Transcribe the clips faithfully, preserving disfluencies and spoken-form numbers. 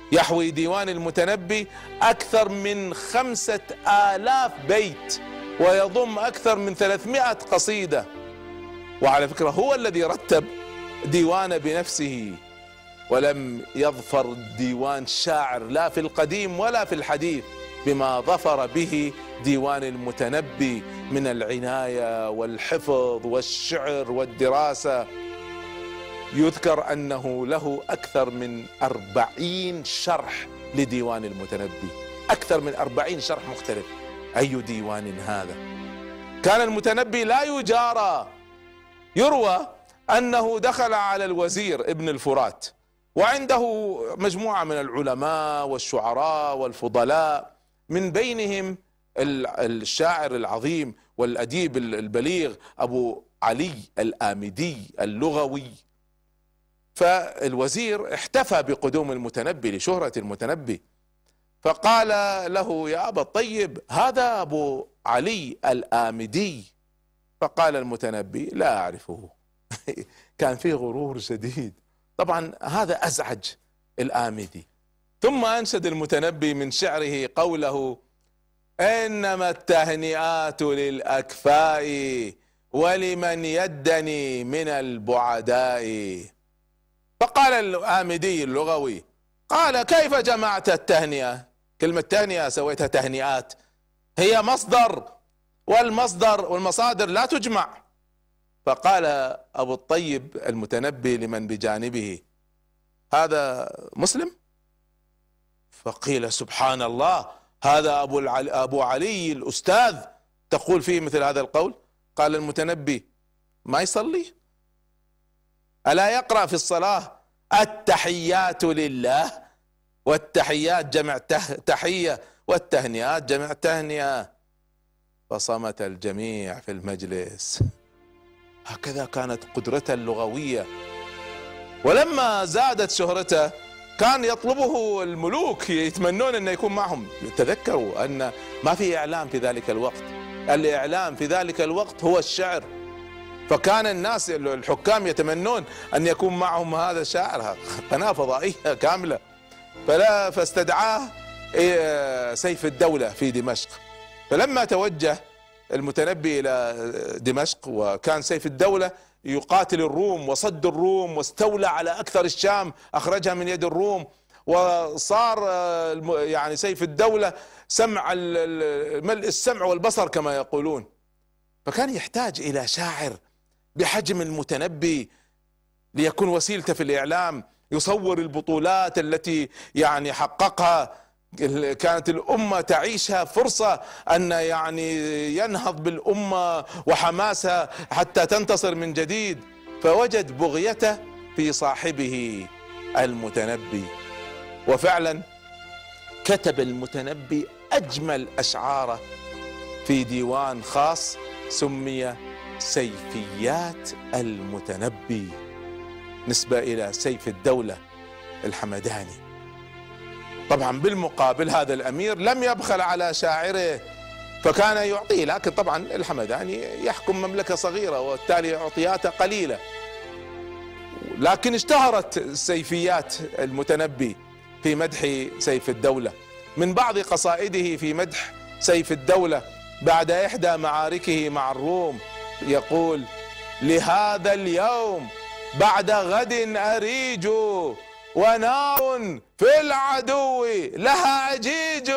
يحوي ديوان المتنبي أكثر من خمسة آلاف بيت، ويضم أكثر من ثلاثمائة قصيدة. وعلى فكرة هو الذي رتب ديوان بنفسه، ولم يظفر ديوان شاعر لا في القديم ولا في الحديث بما ظفر به ديوان المتنبي من العناية والحفظ والشعر والدراسة. يذكر أنه له أكثر من أربعين شرح لديوان المتنبي، أكثر من أربعين شرح مختلف. أي ديوان هذا؟ كان المتنبي لا يجارى. يروى أنه دخل على الوزير ابن الفرات، وعنده مجموعة من العلماء والشعراء والفضلاء، من بينهم الشاعر العظيم والأديب البليغ أبو علي الآمدي اللغوي. فالوزير احتفى بقدوم المتنبي لشهرة المتنبي، فقال له: يا أبا الطيب، هذا أبو علي الآمدي. فقال المتنبي: لا أعرفه. كان فيه غرور شديد، طبعا هذا أزعج الآمدي. ثم أنشد المتنبي من شعره قوله: إنما التهنئات للأكفاء ولمن يدني من البعداء. فقال الآمدي اللغوي، قال: كيف جمعت التهنئة؟ كلمة تهنئة سويتها تهنئات، هي مصدر، والمصدر والمصادر لا تجمع. فقال أبو الطيب المتنبي لمن بجانبه: هذا مسلم؟ فقيل: سبحان الله، هذا أبو, العلي أبو علي الأستاذ تقول فيه مثل هذا القول؟ قال المتنبي: ما يصلي؟ ألا يقرأ في الصلاة التحيات لله؟ والتحيات جمع تحية، والتهنئات جمع تهنئة. فصمت الجميع في المجلس. هكذا كانت قدرته اللغوية. ولما زادت شهرته كان يطلبه الملوك، يتمنون أن يكون معهم. تذكروا أن ما في إعلام في ذلك الوقت، الإعلام في ذلك الوقت هو الشعر. فكان الناس الحكام يتمنون أن يكون معهم هذا الشاعر، قناة فضائية كاملة. فلا فاستدعاه سيف الدولة في دمشق. فلما توجه المتنبي إلى دمشق، وكان سيف الدولة يقاتل الروم وصد الروم واستولى على أكثر الشام، أخرجها من يد الروم، وصار يعني سيف الدولة سمع ملء السمع والبصر كما يقولون. فكان يحتاج إلى شاعر بحجم المتنبي ليكون وسيلته في الإعلام، يصور البطولات التي يعني حققها، كانت الأمة تعيشها فرصة أن يعني ينهض بالأمة وحماسها حتى تنتصر من جديد. فوجد بغيته في صاحبه المتنبي، وفعلا كتب المتنبي أجمل أشعاره في ديوان خاص سمي سيفيات المتنبي، نسبة إلى سيف الدولة الحمداني. طبعا بالمقابل هذا الأمير لم يبخل على شاعره، فكان يعطيه، لكن طبعا الحمداني يحكم مملكة صغيرة وبالتالي عطياته قليلة. لكن اشتهرت سيفيات المتنبي في مدح سيف الدولة. من بعض قصائده في مدح سيف الدولة بعد إحدى معاركه مع الروم يقول: لهذا اليوم بعد غد أريج، ونار في العدو لها عجيج،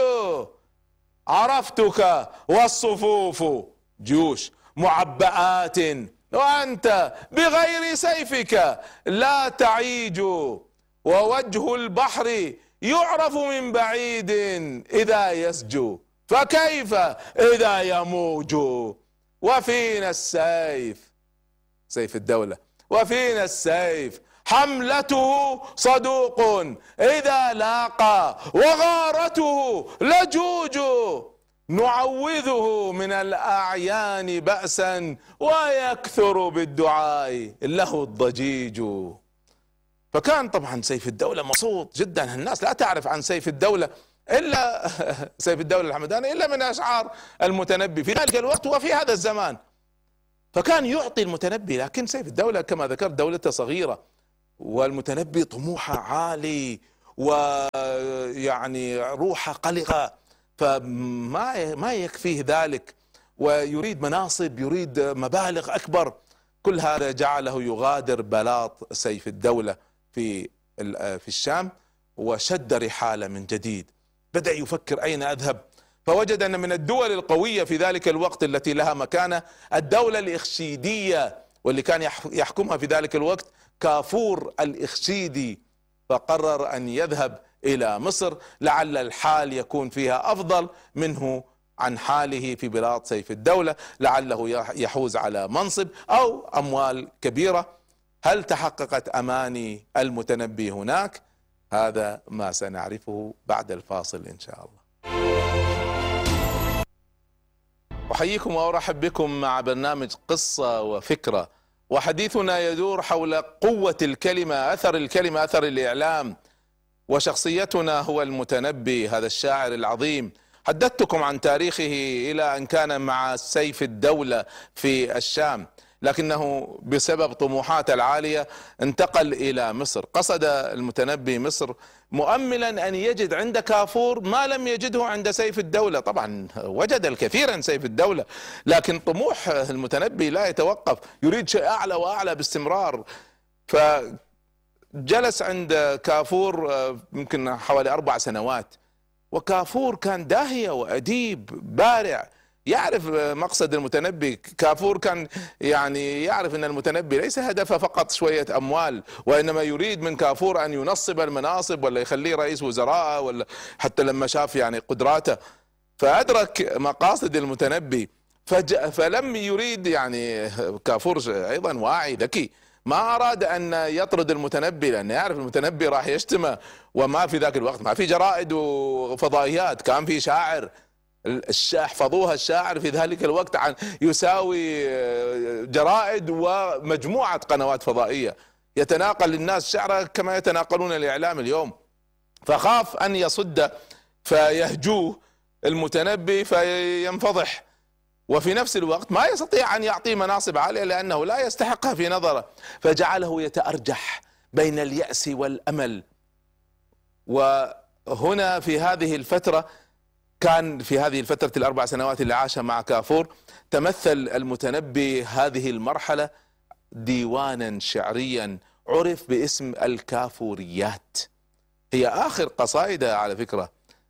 عرفتك والصفوف جيوش معبآت، وأنت بغير سيفك لا تعيج، ووجه البحر يعرف من بعيد إذا يسجو، فكيف إذا يموج، وفينا السيف، سيف الدولة، وفينا السيف حملته صدوق إذا لاقى، وغارته لجوج، نعوذه من الأعيان بأسا، ويكثر بالدعاء له الضجيج. فكان طبعا سيف الدولة مبسوط جدا. الناس لا تعرف عن سيف الدولة إلا سيف الدولة الحمداني إلا من أشعار المتنبي في ذلك الوقت وفي هذا الزمان. فكان يعطي المتنبي، لكن سيف الدولة كما ذكرت دولته صغيرة، والمتنبي طموحه عالي ويعني روحه قلقة، فما ما يكفيه ذلك، ويريد مناصب، يريد مبالغ أكبر. كل هذا جعله يغادر بلاط سيف الدولة في في الشام، وشد رحاله من جديد. بدأ يفكر أين أذهب، فوجد أن من الدول القوية في ذلك الوقت التي لها مكانة الدولة الإخشيدية، واللي كان يحكمها في ذلك الوقت كافور الإخشيدي. فقرر أن يذهب إلى مصر لعل الحال يكون فيها أفضل منه عن حاله في بلاط سيف الدولة، لعله يحوز على منصب أو أموال كبيرة. هل تحققت أماني المتنبي هناك؟ هذا ما سنعرفه بعد الفاصل إن شاء الله. أحييكم وأرحب بكم مع برنامج قصة وفكرة، وحديثنا يدور حول قوة الكلمة، أثر الكلمة، أثر الإعلام، وشخصيتنا هو المتنبي هذا الشاعر العظيم. حدثتكم عن تاريخه إلى أن كان مع سيف الدولة في الشام، لكنه بسبب طموحاته العالية انتقل إلى مصر. قصد المتنبي مصر مؤملا أن يجد عند كافور ما لم يجده عند سيف الدولة. طبعا وجد الكثير عن سيف الدولة، لكن طموح المتنبي لا يتوقف، يريد شيء أعلى وأعلى باستمرار. فجلس عند كافور يمكن حوالي أربع سنوات، وكافور كان داهية وأديب بارع، يعرف مقصد المتنبي. كافور كان يعني يعرف أن المتنبي ليس هدفه فقط شوية أموال، وإنما يريد من كافور أن ينصب المناصب ولا يخليه رئيس وزراء، ولا حتى لما شاف يعني قدراته فأدرك مقاصد المتنبي. فلم يريد يعني كافور أيضا واعي ذكي، ما أراد أن يطرد المتنبي، لأنه يعرف المتنبي راح يشتمه، وما في ذاك الوقت ما في جرائد وفضائيات، كان في شاعر احفظوها، الشاعر في ذلك الوقت عن يساوي جرائد ومجموعة قنوات فضائية يتناقل للناس شعره كما يتناقلون الإعلام اليوم. فخاف أن يصد فيهجوه المتنبي فينفضح، وفي نفس الوقت ما يستطيع أن يعطيه مناصب عالية لأنه لا يستحقها في نظره، فجعله يتأرجح بين اليأس والأمل. وهنا في هذه الفترة كان في هذه الفترة الأربع سنوات اللي عاشها مع كافور تمثل المتنبي هذه المرحلة ديوانا شعريا عرف باسم الكافوريات. هي آخر قصائده على فكرة.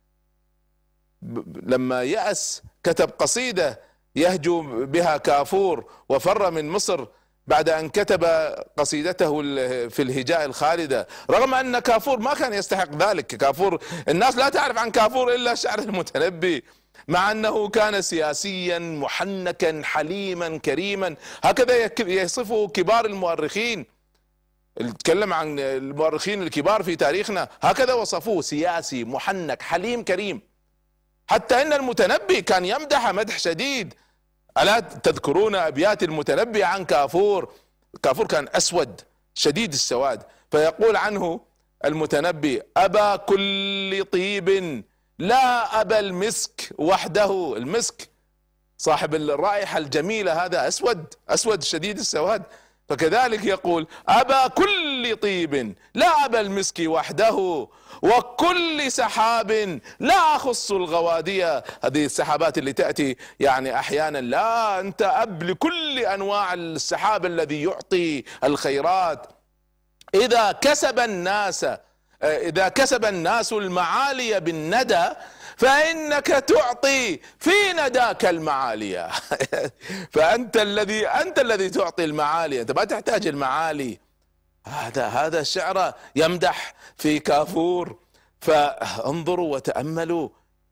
لما يأس كتب قصيدة يهجو بها كافور وفر من مصر بعد أن كتب قصيدته في الهجاء الخالدة، رغم أن كافور ما كان يستحق ذلك. كافور الناس لا تعرف عن كافور إلا شعر المتنبي، مع أنه كان سياسيا محنكا حليما كريما، هكذا يصفه كبار المؤرخين. نتكلم عن المؤرخين الكبار في تاريخنا، هكذا وصفوه: سياسي محنك حليم كريم. حتى إن المتنبي كان يمدح مدح شديد. ألا تذكرون أبيات المتنبي عن كافور؟ كافور كان أسود شديد السواد، فيقول عنه المتنبي: أبا كل طيب لا أبا المسك وحده. المسك صاحب الرائحة الجميلة هذا أسود أسود شديد السواد، فكذلك يقول: أبا كل طيب لا أبا المسك وحده، وكل سحاب لا أخص الغوادية. هذه السحابات اللي تأتي يعني أحيانا، لا، أنت أب لكل أنواع السحاب الذي يعطي الخيرات. إذا كسب الناس إذا كسب الناس المعالي بالندى فإنك تعطي في نداك المعالي. فأنت الذي أنت الذي تعطي المعالي، أنت ما تحتاج المعالي. هذا هذا الشعر يمدح في كافور، فانظروا وتأملوا.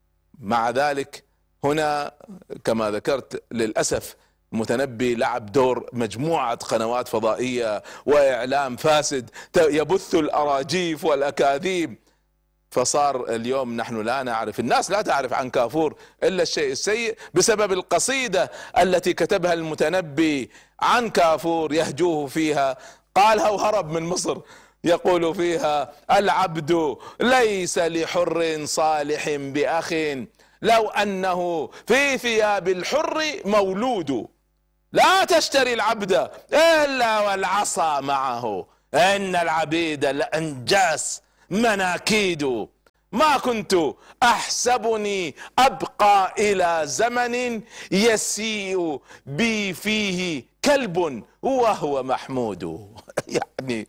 مع ذلك هنا كما ذكرت للأسف المتنبي لعب دور مجموعة قنوات فضائية وإعلام فاسد يبث الأراجيف والأكاذيب، فصار اليوم نحن لا نعرف، الناس لا تعرف عن كافور إلا الشيء السيء بسبب القصيدة التي كتبها المتنبي عن كافور يهجوه فيها. قالها وهرب من مصر، يقول فيها: العبد ليس لحر صالح بأخ، لو أنه في ثياب الحر مولود، لا تشتري العبد إلا والعصا معه، إن العبيد لأنجاس مناكيد. ما كنت أحسبني أبقى إلى زمن يسيء بي فيه كلب وهو محمود. يعني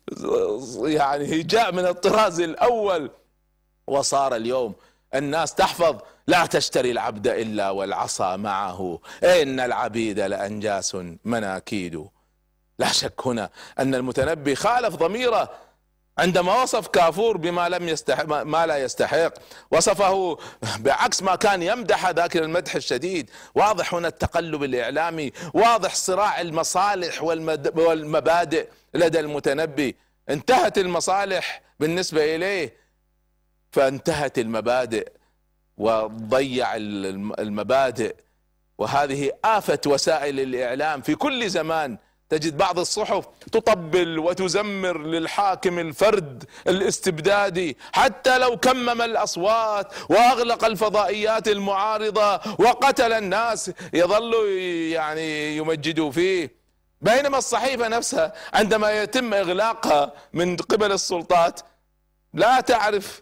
يعني جاء من الطراز الأول، وصار اليوم الناس تحفظ لا تشتري العبد إلا والعصا معه، إن العبيد لأنجاس مناكيد. لا شك هنا أن المتنبي خالف ضميره عندما وصف كافور بما لم يستحق، ما لا يستحق، وصفه بعكس ما كان يمدح ذاك المدح الشديد. واضح هنا التقلب الإعلامي، واضح صراع المصالح والمبادئ لدى المتنبي. انتهت المصالح بالنسبة إليه فانتهت المبادئ، وضيع المبادئ. وهذه آفة وسائل الإعلام في كل زمان. تجد بعض الصحف تطبل وتزمر للحاكم الفرد الاستبدادي، حتى لو كمم الأصوات وأغلق الفضائيات المعارضة وقتل الناس يظلوا يعني يمجدوا فيه. بينما الصحيفة نفسها عندما يتم إغلاقها من قبل السلطات لا تعرف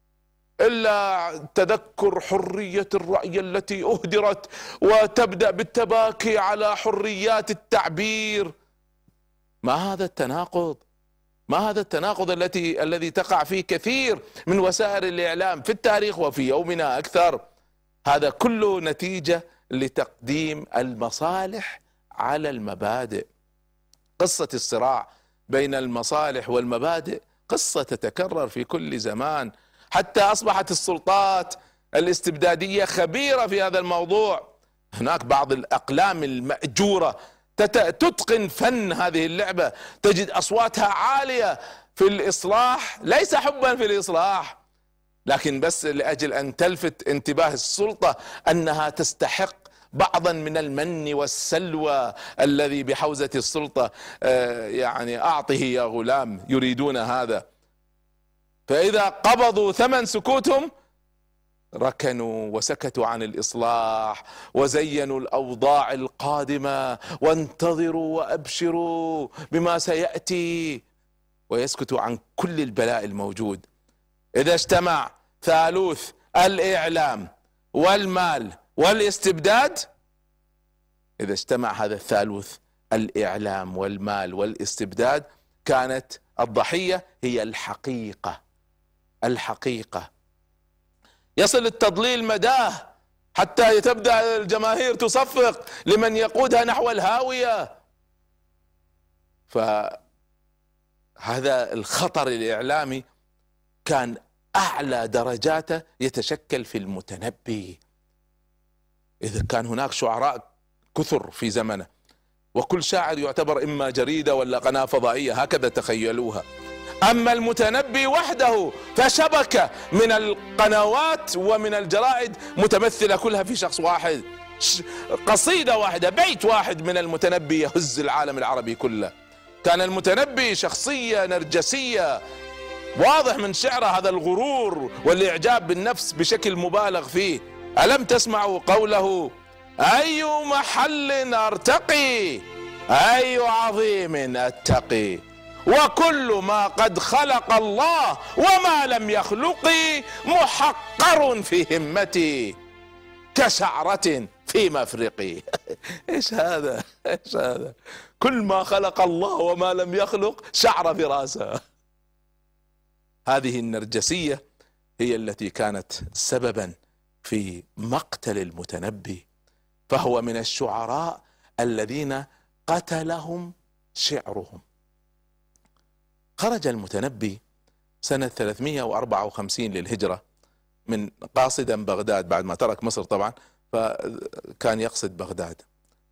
إلا تذكر حرية الرأي التي أهدرت، وتبدأ بالتباكي على حريات التعبير. ما هذا التناقض؟ ما هذا التناقض التي الذي تقع فيه كثير من وسائل الإعلام في التاريخ وفي يومنا أكثر؟ هذا كله نتيجة لتقديم المصالح على المبادئ. قصة الصراع بين المصالح والمبادئ قصة تتكرر في كل زمان، حتى أصبحت السلطات الاستبدادية خبيرة في هذا الموضوع. هناك بعض الأقلام المأجورة تتقن فن هذه اللعبة، تجد أصواتها عالية في الإصلاح، ليس حبا في الإصلاح، لكن بس لأجل أن تلفت انتباه السلطة أنها تستحق بعضا من المن والسلوى الذي بحوزة السلطة. يعني أعطه يا غلام، يريدون هذا. فإذا قبضوا ثمن سكوتهم ركنوا وسكتوا عن الإصلاح وزينوا الأوضاع القادمة، وانتظروا وأبشروا بما سيأتي، ويسكتوا عن كل البلاء الموجود. إذا اجتمع ثالوث الإعلام والمال والاستبداد، إذا اجتمع هذا الثالوث الإعلام والمال والاستبداد، كانت الضحية هي الحقيقة. الحقيقة يصل التضليل مداه حتى تبدأ الجماهير تصفق لمن يقودها نحو الهاوية. فهذا الخطر الإعلامي كان أعلى درجاته يتشكل في المتنبي. إذا كان هناك شعراء كثر في زمنه، وكل شاعر يعتبر إما جريدة ولا قناة فضائية، هكذا تخيلوها. أما المتنبي وحده فشبكة من القنوات ومن الجرائد متمثلة كلها في شخص واحد. قصيدة واحدة، بيت واحد من المتنبي يهز العالم العربي كله. كان المتنبي شخصية نرجسية، واضح من شعره هذا الغرور والإعجاب بالنفس بشكل مبالغ فيه. ألم تسمعوا قوله: أي محل أرتقي، أي عظيم أتقي، وكل ما قد خلق الله وما لم يخلقي محقر في همتي كشعرة في مفرقي. ايش هذا؟ ايش هذا؟ كل ما خلق الله وما لم يخلق شعر في راسه. هذه النرجسية هي التي كانت سببا في مقتل المتنبي، فهو من الشعراء الذين قتلهم شعرهم. خرج المتنبي سنة ثلاثمئة وأربعة وخمسين للهجرة من قاصدا بغداد، بعد ما ترك مصر طبعا، فكان يقصد بغداد.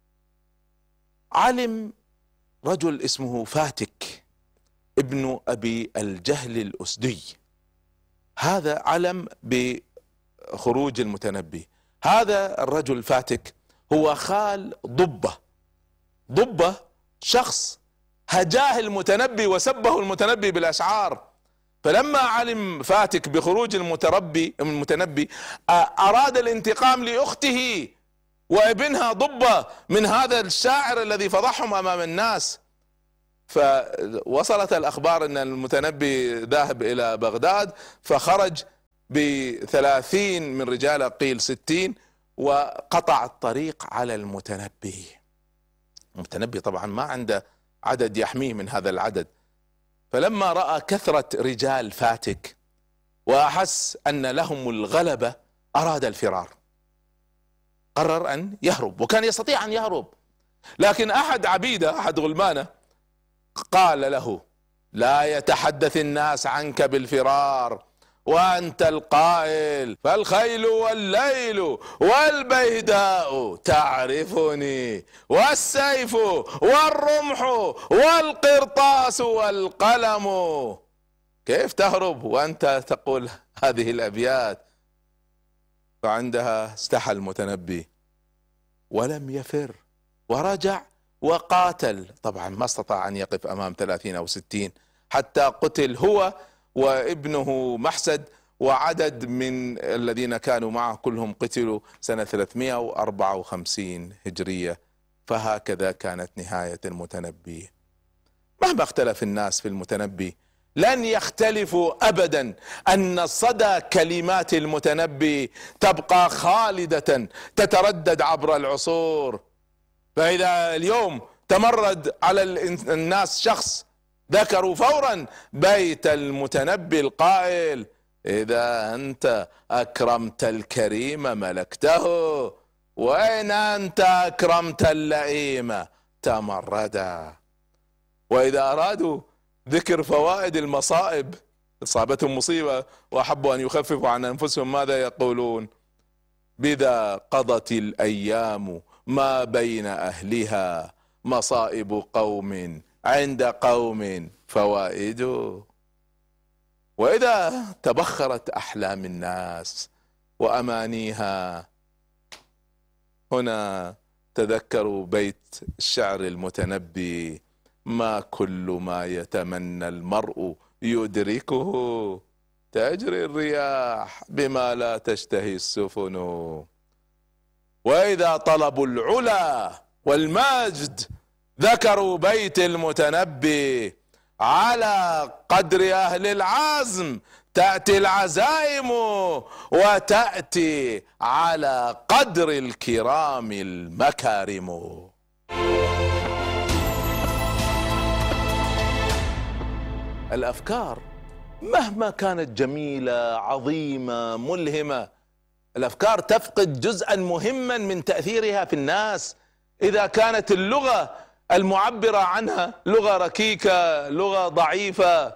علم رجل اسمه فاتك ابن أبي الجهل الأسدي، هذا علم بخروج المتنبي. هذا الرجل فاتك هو خال ضبة. ضبة شخص هجاه المتنبي وسبه المتنبي بالأشعار، فلما علم فاتك بخروج المتربي المتنبي أراد الانتقام لأخته وابنها ضبة من هذا الشاعر الذي فضحهم أمام الناس. فوصلت الأخبار أن المتنبي ذاهب إلى بغداد، فخرج بثلاثين من رجاله قيل ستين، وقطع الطريق على المتنبي. المتنبي طبعا ما عنده عدد يحميه من هذا العدد، فلما رأى كثرة رجال فاتك وأحس أن لهم الغلبة أراد الفرار، قرر أن يهرب، وكان يستطيع أن يهرب، لكن أحد عبيده أحد غلمانه قال له: لا يتحدث الناس عنك بالفرار وأنت القائل فالخيل والليل والبيداء تعرفني والسيف والرمح والقرطاس والقلم. كيف تهرب وأنت تقول هذه الأبيات؟ فعندها استحى المتنبي ولم يفر، ورجع وقاتل. طبعا ما استطاع أن يقف أمام ثلاثين أو ستين، حتى قتل هو وابنه محسد وعدد من الذين كانوا معه كلهم قتلوا سنة ثلاثمائة وأربعة وخمسين هجرية. فهكذا كانت نهاية المتنبي. مهما اختلف الناس في المتنبي لن يختلفوا أبدا أن صدى كلمات المتنبي تبقى خالدة تتردد عبر العصور. فإذا اليوم تمرد على الناس شخص ذكروا فورا بيت المتنبي القائل: إذا أنت أكرمت الكريم ملكته، وإن أنت أكرمت اللئيم تمردا. وإذا أرادوا ذكر فوائد المصائب، أصابتهم مصيبة وأحبوا أن يخففوا عن أنفسهم، ماذا يقولون؟ بذا قضت الأيام ما بين أهلها، مصائب قوم عند قوم فوائد. وإذا تبخرت أحلام الناس وأمانيها، هنا تذكروا بيت الشعر المتنبي: ما كل ما يتمنى المرء يدركه، تجري الرياح بما لا تشتهي السفن. وإذا طلبوا العلا والمجد ذكروا بيت المتنبي: على قدر أهل العزم تأتي العزائم، وتأتي على قدر الكرام المكارم. الأفكار مهما كانت جميلة عظيمة ملهمة، الأفكار تفقد جزءا مهما من تأثيرها في الناس إذا كانت اللغة المعبرة عنها لغة ركيكة، لغة ضعيفة.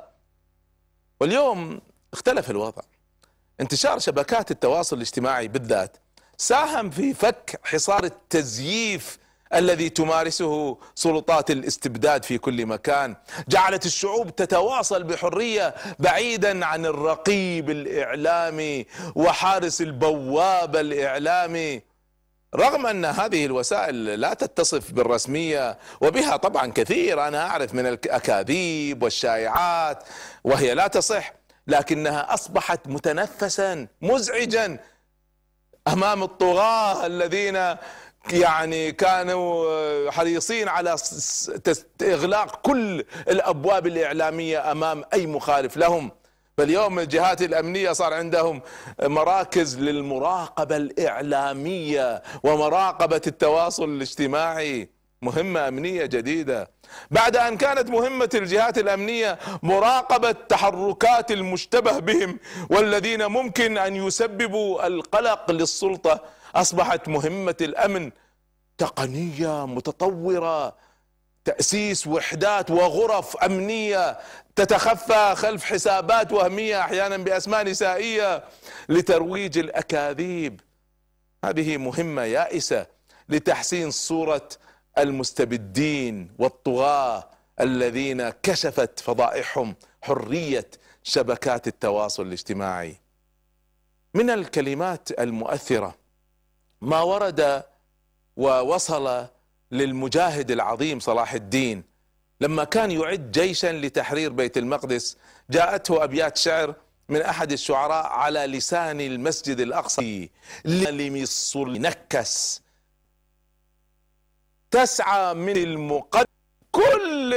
واليوم اختلف الوضع. انتشار شبكات التواصل الاجتماعي بالذات ساهم في فك حصار التزييف الذي تمارسه سلطات الاستبداد في كل مكان، جعلت الشعوب تتواصل بحرية بعيدا عن الرقيب الإعلامي وحارس البوابة الإعلامي. رغم أن هذه الوسائل لا تتصف بالرسمية، وبها طبعا كثير أنا أعرف من الأكاذيب والشائعات وهي لا تصح، لكنها أصبحت متنفسا مزعجا أمام الطغاة الذين يعني كانوا حريصين على إغلاق كل الأبواب الإعلامية أمام أي مخالف لهم. فاليوم الجهات الأمنية صار عندهم مراكز للمراقبة الإعلامية ومراقبة التواصل الاجتماعي، مهمة أمنية جديدة، بعد أن كانت مهمة الجهات الأمنية مراقبة تحركات المشتبه بهم والذين ممكن أن يسببوا القلق للسلطة. أصبحت مهمة الأمن تقنية متطورة، تأسيس وحدات وغرف أمنية تتخفى خلف حسابات وهمية أحيانا بأسماء نسائية لترويج الأكاذيب. هذه مهمة يائسة لتحسين صورة المستبدين والطغاة الذين كشفت فضائحهم حرية شبكات التواصل الاجتماعي. من الكلمات المؤثرة ما ورد ووصل للمجاهد العظيم صلاح الدين لما كان يعد جيشا لتحرير بيت المقدس. جاءته أبيات شعر من أحد الشعراء على لسان المسجد الأقصى: لمصر نكس تسعى من المقدس كل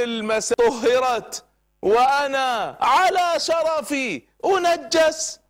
المساجد طهرت وأنا على شرفي أنجس؟